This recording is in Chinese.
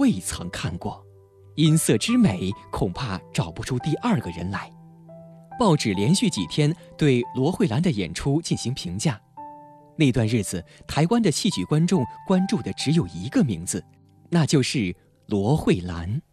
未曾看过，音色之美，恐怕找不出第二个人来。报纸连续几天对罗慧兰的演出进行评价。那段日子，台湾的戏曲观众关注的只有一个名字，那就是罗慧兰。